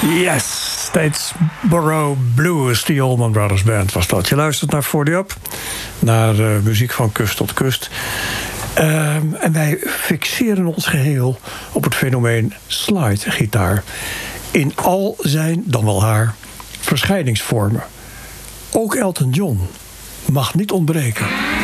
Yes, Statesboro Blues, de Allman Brothers Band was dat. Je luistert naar 40 Up, naar muziek van kust tot kust. En wij fixeren ons geheel op het fenomeen slidegitaar. In al zijn, dan wel haar, verschijningsvormen. Ook Elton John mag niet ontbreken.